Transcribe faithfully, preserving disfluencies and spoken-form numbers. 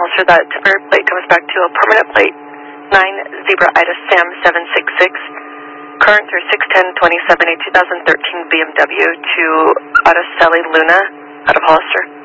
Hollister, that temporary plate comes back to a permanent plate, nine Zebra Ida Sam seven six six. Current through six ten twenty-seven, a two thousand thirteen B M W to Araceli Luna out of Hollister.